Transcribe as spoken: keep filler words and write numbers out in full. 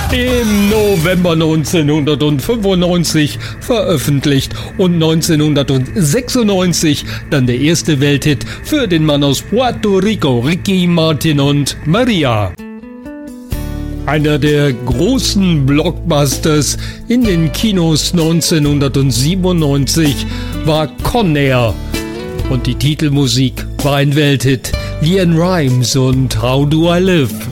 Im November neunzehnhundertfünfundneunzig veröffentlicht und neunzehnhundertsechsundneunzig dann der erste Welthit für den Mann aus Puerto Rico, Ricky Martin und Maria. Einer der großen Blockbusters in den Kinos neunzehnhundertsiebenundneunzig war Con Air und die Titelmusik war ein Welthit, LeAnn Rimes und How Do I Live.